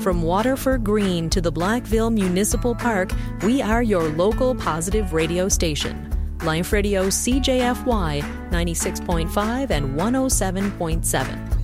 From Waterford Green to the Blackville Municipal Park, we are your local positive radio station. Life Radio CJFY 96.5 and 107.7.